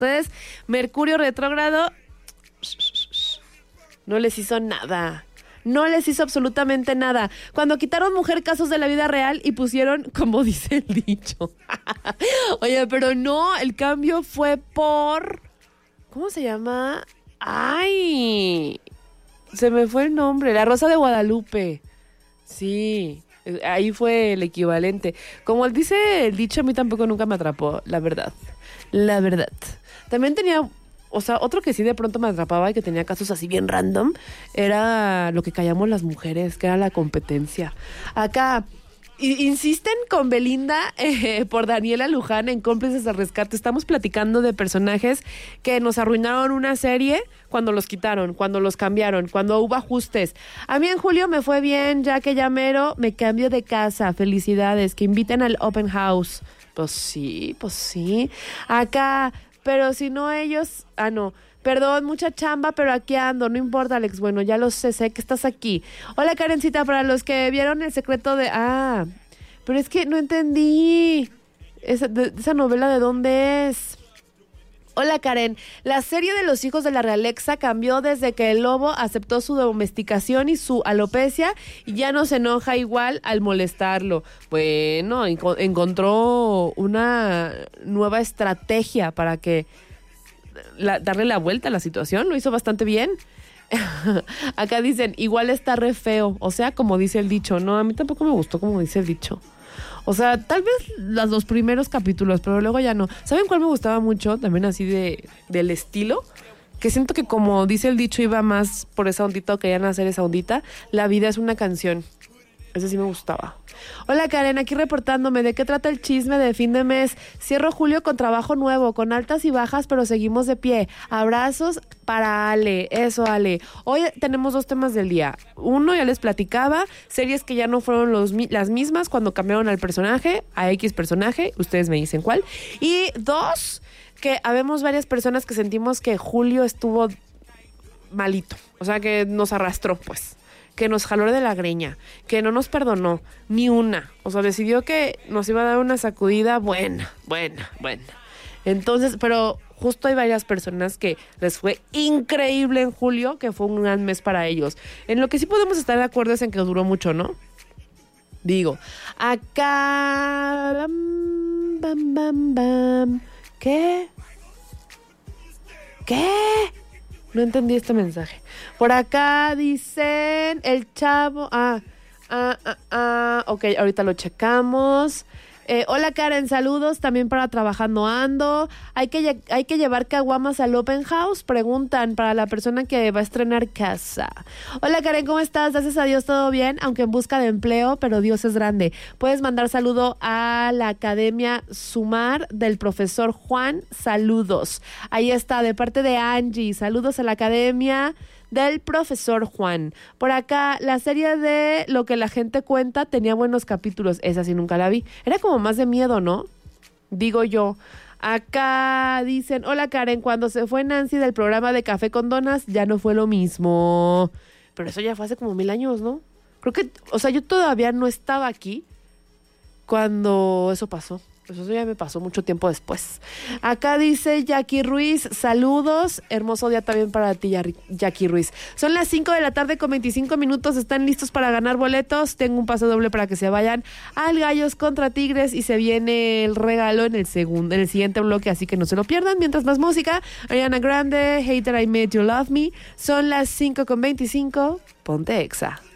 Entonces, Mercurio retrógrado no les hizo nada. No les hizo absolutamente nada. Cuando quitaron Mujer Casos de la vida real y pusieron, como dice el dicho. Oye, pero no, el cambio fue por... ¿Cómo se llama? ¡Ay! Se me fue el nombre. La Rosa de Guadalupe. Sí, ahí fue el equivalente. Como dice el dicho, a mí tampoco nunca me atrapó, la verdad. La verdad. También tenía... O sea, otro que sí de pronto me atrapaba y que tenía casos así bien random era Lo que callamos las mujeres, que era la competencia. Acá insisten con Belinda por Daniela Luján en Cómplices del Rescate. Estamos platicando de personajes que nos arruinaron una serie cuando los quitaron, cuando los cambiaron, cuando hubo ajustes. A mí en julio me fue bien, ya que ya mero me cambio de casa. Felicidades, que inviten al Open House. Pues sí, pues sí. Acá... Pero si no ellos... no. Perdón, mucha chamba, pero aquí ando. No importa, Alex. Bueno, ya lo sé que estás aquí. Hola, Karencita, para los que vieron El secreto de... pero es que no entendí. Esa novela, ¿de dónde es? Hola, Karen. La serie de Los hijos de la realeza cambió desde que el lobo aceptó su domesticación y su alopecia y ya no se enoja igual al molestarlo. Bueno, encontró una nueva estrategia para que darle la vuelta a la situación. Lo hizo bastante bien. Acá dicen, igual está re feo. O sea, como dice el dicho. No, a mí tampoco me gustó como dice el dicho. O sea, tal vez los primeros capítulos, pero luego ya no. ¿Saben cuál me gustaba mucho? También así del estilo. Que siento que como dice el dicho, iba más por esa ondita o querían hacer esa ondita. La vida es una canción. Ese sí me gustaba. Hola, Karen, aquí reportándome. ¿De qué trata el chisme de fin de mes? Cierro julio con trabajo nuevo, con altas y bajas, pero seguimos de pie. Abrazos para Ale. Eso, Ale. Hoy tenemos 2 temas del día. Uno, ya les platicaba, series que ya no fueron las mismas cuando cambiaron al personaje, a X personaje. Ustedes me dicen cuál. Y 2, que habemos varias personas que sentimos que julio estuvo malito. O sea, que nos arrastró, pues. Que nos jaló de la greña, que no nos perdonó, ni una. O sea, decidió que nos iba a dar una sacudida buena. Entonces, pero justo hay varias personas que les fue increíble en julio, que fue un gran mes para ellos. En lo que sí podemos estar de acuerdo es en que duró mucho, ¿no? Digo, acá... ¿Qué? No entendí este mensaje. Por acá dicen el chavo. Ok, ahorita lo checamos. Hola, Karen, saludos. También para trabajando ando. ¿Hay que llevar caguamas al Open House? Preguntan para la persona que va a estrenar casa. Hola, Karen, ¿cómo estás? Gracias a Dios, todo bien, aunque en busca de empleo, pero Dios es grande. Puedes mandar saludo a la Academia Sumar del profesor Juan. Saludos. Ahí está, de parte de Angie. Saludos a la Academia del profesor Juan. Por acá, la serie de Lo que la gente cuenta tenía buenos capítulos. Esa sí nunca la vi. Era como más de miedo, ¿no? Digo yo. Acá dicen, hola, Karen, cuando se fue Nancy del programa de Café con Donas, ya no fue lo mismo. Pero eso ya fue hace como 1000 años, ¿no? Creo que, o sea, yo todavía no estaba aquí cuando eso pasó. Eso ya me pasó mucho tiempo después. Acá dice Jackie Ruiz, saludos. Hermoso día también para ti, Jackie Ruiz. Son las 5 de la tarde con 25 minutos. ¿Están listos para ganar boletos? Tengo un pase doble para que se vayan al Gallos contra Tigres y se viene el regalo en el siguiente bloque, así que no se lo pierdan. Mientras más música, Ariana Grande, Hater I Made You Love Me. Son las 5 con 25. Ponte Exa.